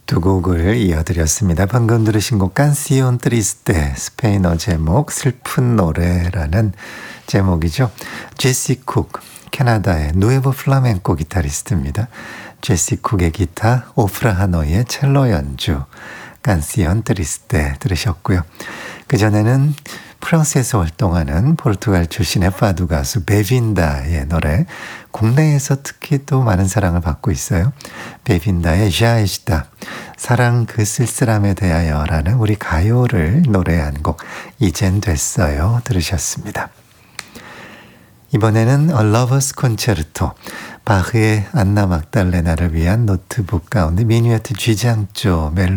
두 곡을 이어드렸습니다. 방금 들으신 곡 깐시온 트리스테, 스페인어 제목 슬픈 노래라는 제목이죠. 제시 쿡, 캐나다의 누에보 플라멩코 기타리스트입니다. 제시 쿡의 기타, 오프라 하노이의 첼로 연주, 깐시온 트리스테 들으셨고요. 그전에는 프랑스에서 활동하는 포르투갈 출신의 파두 가수 베빈다의 노래, 국내에서 특히 또 많은 사랑을 받고 있어요. 베빈다의 샤이시다, 사랑 그 쓸쓸함에 대하여라는 우리 가요를 노래한 곡 이젠 됐어요 들으셨습니다. 이번에는 A Lover's Concerto, 바흐의 안나 막달레나를 위한 노트북 가운데 미뉴에트 G장조